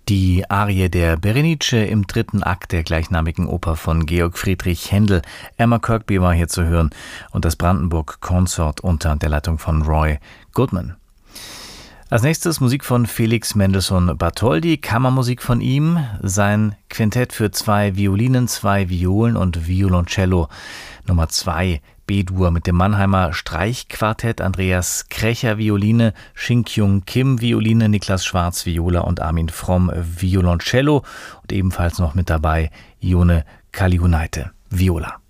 Die Arie der Berenice im dritten Akt der gleichnamigen Oper von Georg Friedrich Händel. Emma Kirkby war hier zu hören und das Brandenburg Consort unter der Leitung von Roy Goodman. Als nächstes Musik von Felix Mendelssohn Bartholdy, Kammermusik von ihm, sein Quintett für 2 Violinen, 2 Violen und Violoncello Nummer 2, B-Dur mit dem Mannheimer Streichquartett, Andreas Krecher Violine, Shin-Kyung Kim Violine, Niklas Schwarz Viola und Armin Fromm Violoncello und ebenfalls noch mit dabei Ione Kalihunaite Viola.